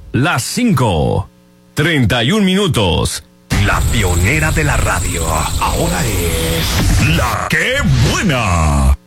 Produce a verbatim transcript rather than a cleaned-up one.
las cinco, treinta y un minutos. La pionera de la radio, ahora es La Qué Buena.